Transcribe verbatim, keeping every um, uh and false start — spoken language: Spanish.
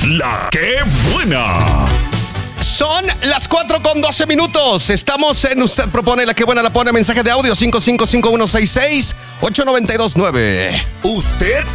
La que buena. Son las cuatro con doce minutos. Estamos en Usted Propone, La que buena la pone. Mensaje de audio cinco cinco cinco uno seis seis ocho nueve dos nueve. Usted